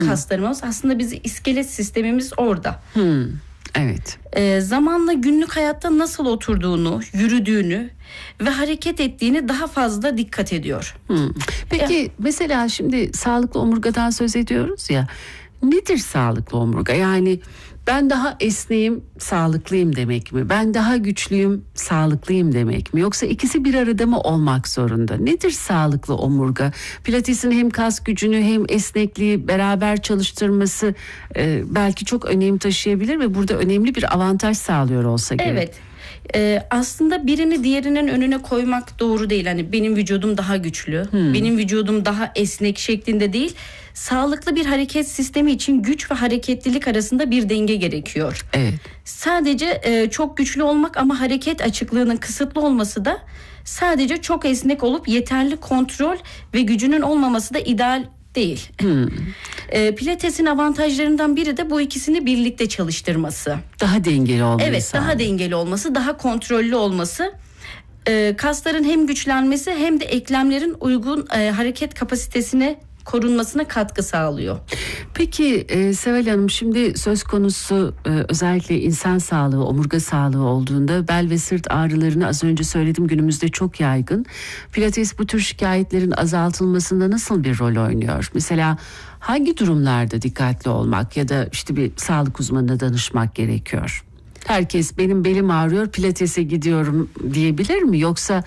kaslarımız aslında iskelet sistemimiz orada. Evet. Zamanla günlük hayatta nasıl oturduğunu, yürüdüğünü ve hareket ettiğini daha fazla dikkat ediyor. Peki mesela şimdi sağlıklı omurgadan söz ediyoruz ya. Nedir sağlıklı omurga? Yani ben daha esneğim, sağlıklıyım demek mi? Ben daha güçlüyüm, sağlıklıyım demek mi? Yoksa ikisi bir arada mı olmak zorunda? Nedir sağlıklı omurga? Pilatesin hem kas gücünü hem esnekliği beraber çalıştırması belki çok önem taşıyabilir ve burada önemli bir avantaj sağlıyor olsa gerek. Evet. Aslında birini diğerinin önüne koymak doğru değil. Hani benim vücudum daha güçlü, benim vücudum daha esnek şeklinde değil. Sağlıklı bir hareket sistemi için güç ve hareketlilik arasında bir denge gerekiyor. Evet. Sadece çok güçlü olmak ama hareket açıklığının kısıtlı olması da, sadece çok esnek olup yeterli kontrol ve gücünün olmaması da ideal değil. Pilates'in avantajlarından biri de bu ikisini birlikte çalıştırması. Daha dengeli olması. Evet, daha dengeli olması, daha kontrollü olması. Kasların hem güçlenmesi hem de eklemlerin uygun hareket kapasitesine korunmasına katkı sağlıyor. Peki Seval Hanım, şimdi söz konusu özellikle insan sağlığı, omurga sağlığı olduğunda bel ve sırt ağrılarını az önce söyledim, günümüzde çok yaygın. Pilates bu tür şikayetlerin azaltılmasında nasıl bir rol oynuyor? Mesela hangi durumlarda dikkatli olmak ya da işte bir sağlık uzmanına danışmak gerekiyor? Herkes benim belim ağrıyor, pilatese gidiyorum diyebilir mi? Yoksa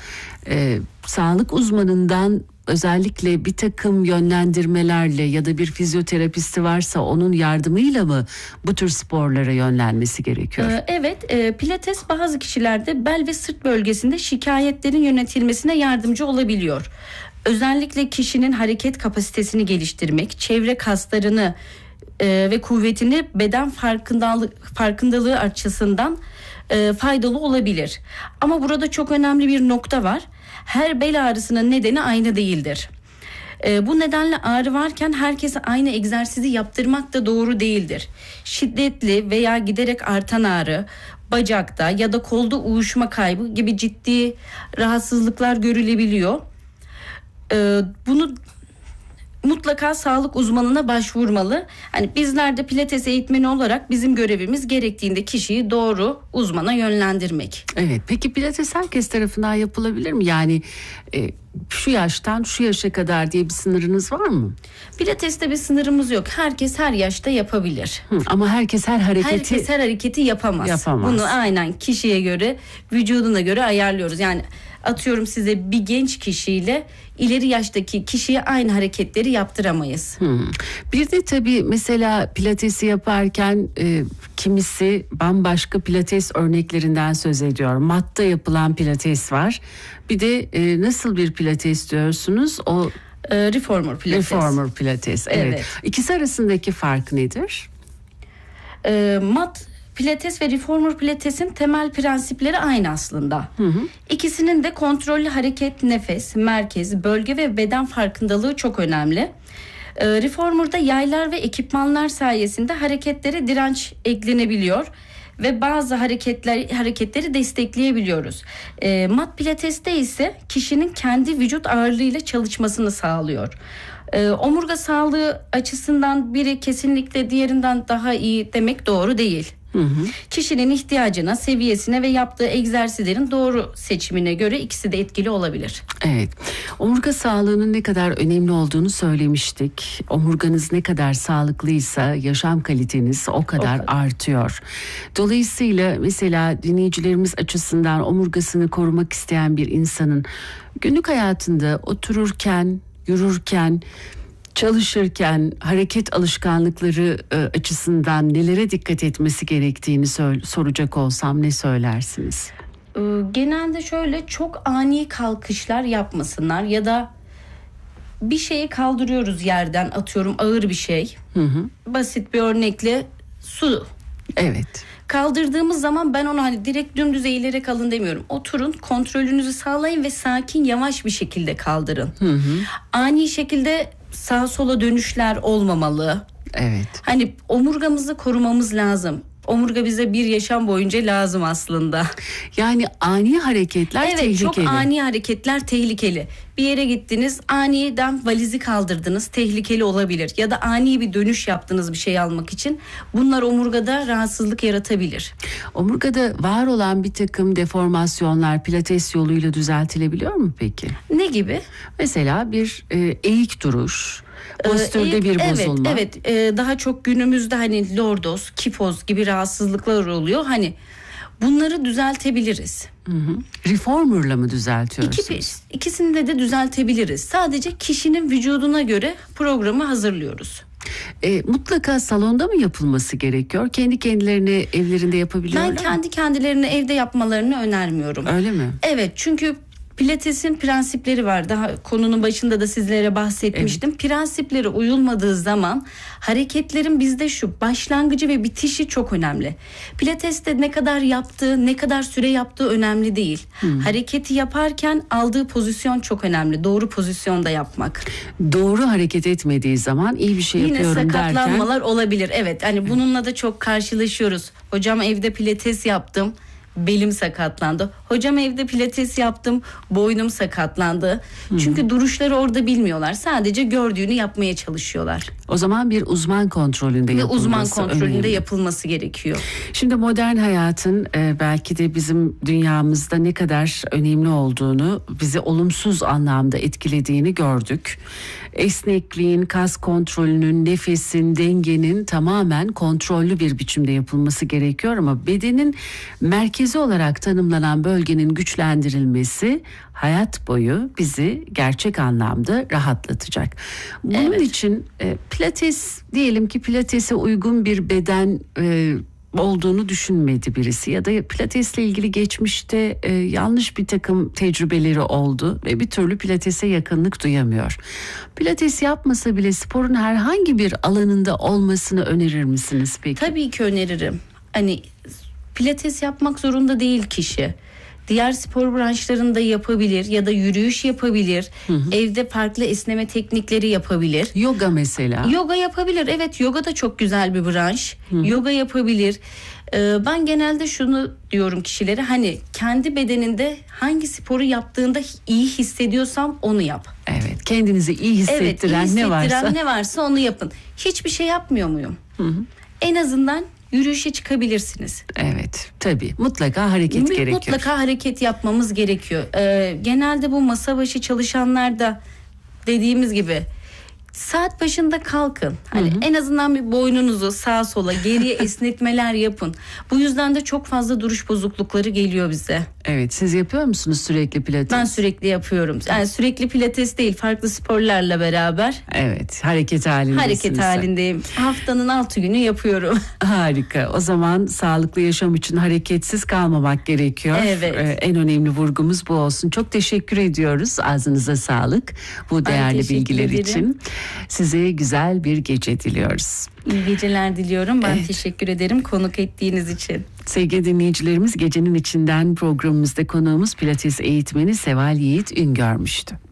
sağlık uzmanından özellikle bir takım yönlendirmelerle ya da bir fizyoterapisti varsa onun yardımıyla mı bu tür sporlara yönlenmesi gerekiyor? Evet, pilates bazı kişilerde bel ve sırt bölgesinde şikayetlerin yönetilmesine yardımcı olabiliyor. Özellikle kişinin hareket kapasitesini geliştirmek, çevre kaslarını ve kuvvetini beden farkındalığı açısından faydalı olabilir. Ama burada çok önemli bir nokta var. Her bel ağrısının nedeni aynı değildir. Bu nedenle ağrı varken herkese aynı egzersizi yaptırmak da doğru değildir. Şiddetli veya giderek artan ağrı, bacakta ya da kolda uyuşma kaybı gibi ciddi rahatsızlıklar görülebiliyor. Bunu mutlaka sağlık uzmanına başvurmalı. Hani bizler de pilates eğitmeni olarak bizim görevimiz gerektiğinde kişiyi doğru uzmana yönlendirmek. Evet. Peki pilates herkes tarafından yapılabilir mi? Yani şu yaştan şu yaşa kadar diye bir sınırınız var mı? Pilateste bir sınırımız yok. Herkes her yaşta yapabilir. Ama herkes her hareketi yapamaz. Bunu aynen kişiye göre, vücuduna göre ayarlıyoruz. Yani atıyorum, size bir genç kişiyle ileri yaştaki kişiye aynı hareketleri yaptıramayız. Bir de tabii mesela pilatesi yaparken kimisi bambaşka pilates örneklerinden söz ediyor. Matta yapılan pilates var. Bir de nasıl bir pilates diyorsunuz? O Reformer pilates. Reformer pilates. Evet. İkisi arasındaki fark nedir? Mat pilates ve reformer pilatesin temel prensipleri aynı aslında. İkisinin de kontrollü hareket, nefes, merkez, bölge ve beden farkındalığı çok önemli. Reformer'da yaylar ve ekipmanlar sayesinde hareketlere direnç eklenebiliyor ve bazı hareketleri destekleyebiliyoruz. Mat pilateste ise kişinin kendi vücut ağırlığıyla çalışmasını sağlıyor. Omurga sağlığı açısından biri kesinlikle diğerinden daha iyi demek doğru değil. Kişinin ihtiyacına, seviyesine ve yaptığı egzersizlerin doğru seçimine göre ikisi de etkili olabilir. Evet. Omurga sağlığının ne kadar önemli olduğunu söylemiştik. Omurganız ne kadar sağlıklıysa yaşam kaliteniz o kadar artıyor. Dolayısıyla mesela dinleyicilerimiz açısından omurgasını korumak isteyen bir insanın günlük hayatında otururken, yürürken, çalışırken hareket alışkanlıkları açısından nelere dikkat etmesi gerektiğini soracak olsam ne söylersiniz? Genelde şöyle, çok ani kalkışlar yapmasınlar ya da bir şeyi kaldırıyoruz yerden, atıyorum ağır bir şey. Basit bir örnekle su. Evet. Kaldırdığımız zaman ben ona hani direkt dümdüz eğilerek alın demiyorum. Oturun, kontrolünüzü sağlayın ve sakin, yavaş bir şekilde kaldırın. Ani şekilde sağa sola dönüşler olmamalı. Evet. Hani omurgamızı korumamız lazım. Omurga bize bir yaşam boyunca lazım aslında. Yani ani hareketler tehlikeli. Evet, çok ani hareketler tehlikeli. Bir yere gittiniz, aniden valizi kaldırdınız, tehlikeli olabilir. Ya da ani bir dönüş yaptınız bir şey almak için. Bunlar omurgada rahatsızlık yaratabilir. Omurgada var olan bir takım deformasyonlar pilates yoluyla düzeltilebiliyor mu peki? Ne gibi? Mesela bir eğik duruş, postürde bir bozulma. Evet, daha çok günümüzde hani lordoz, kifoz gibi rahatsızlıklar oluyor. Hani bunları düzeltebiliriz. Reformer'la mı düzeltiyorsunuz? İkisini de düzeltebiliriz. Sadece kişinin vücuduna göre programı hazırlıyoruz. Mutlaka salonda mı yapılması gerekiyor? Kendi kendilerine evlerinde yapabiliyorlar mı? Ben kendi kendilerine evde yapmalarını önermiyorum. Öyle mi? Evet, çünkü Pilates'in prensipleri var. Daha konunun başında da sizlere bahsetmiştim. Evet. Prensipleri uyulmadığı zaman hareketlerin bizde başlangıcı ve bitişi çok önemli. Pilates'te ne kadar yaptığı, ne kadar süre yaptığı önemli değil. Hareketi yaparken aldığı pozisyon çok önemli. Doğru pozisyonda yapmak. Doğru hareket etmediği zaman iyi bir şey yapıyorum derken. Yine sakatlanmalar olabilir. Evet, hani bununla da çok karşılaşıyoruz. Hocam evde pilates yaptım, belim sakatlandı. Hocam evde pilates yaptım, boynum sakatlandı. Çünkü duruşları orada bilmiyorlar. Sadece gördüğünü yapmaya çalışıyorlar. O zaman bir uzman kontrolünde yapılması uzman kontrolünde önemli. Yapılması gerekiyor. Şimdi modern hayatın belki de bizim dünyamızda ne kadar önemli olduğunu, bizi olumsuz anlamda etkilediğini gördük. Esnekliğin, kas kontrolünün, nefesin, dengenin tamamen kontrollü bir biçimde yapılması gerekiyor ama bedenin merkezi olarak tanımlanan bölgenin güçlendirilmesi hayat boyu bizi gerçek anlamda rahatlatacak. Bunun için pilates, diyelim ki pilatese uygun bir beden olduğunu düşünmedi birisi ya da pilatesle ilgili geçmişte yanlış bir takım tecrübeleri oldu ve bir türlü pilatese yakınlık duyamıyor. Pilates yapmasa bile sporun herhangi bir alanında olmasını önerir misiniz peki? Tabii ki öneririm. Hani pilates yapmak zorunda değil kişi. Diğer spor branşlarında yapabilir ya da yürüyüş yapabilir. Evde farklı esneme teknikleri yapabilir. Yoga mesela. Yoga yapabilir. Evet, yoga da çok güzel bir branş. Yoga yapabilir. Ben genelde şunu diyorum kişilere, hani kendi bedeninde hangi sporu yaptığında iyi hissediyorsam onu yap. Evet, kendinizi iyi hissettiren, ne varsa onu yapın. Hiçbir şey yapmıyor muyum? En azından yürüyüşe çıkabilirsiniz. Evet, tabii. Mutlaka hareket gerekiyor. Mutlaka hareket yapmamız gerekiyor. Genelde bu masa başı çalışanlar da dediğimiz gibi saat başında kalkın. Hani en azından bir boynunuzu sağa sola geriye esnetmeler yapın. Bu yüzden de çok fazla duruş bozuklukları geliyor bize. Evet, siz yapıyor musunuz sürekli pilates? Ben sürekli yapıyorum. Yani sürekli pilates değil, farklı sporlarla beraber. Evet, hareket halindesiniz. Hareket halindeyim. Haftanın 6 günü yapıyorum. Harika. O zaman sağlıklı yaşam için hareketsiz kalmamak gerekiyor. Evet. En önemli vurgumuz bu olsun. Çok teşekkür ediyoruz. Ağzınıza sağlık bu değerli bilgiler için. Size güzel bir gece diliyoruz. İyi geceler diliyorum. Ben teşekkür ederim konuk ettiğiniz için. Sevgili dinleyicilerimiz, Gecenin İçinden programımızda konuğumuz pilates eğitmeni Seval Yiğit Üngör'müştü.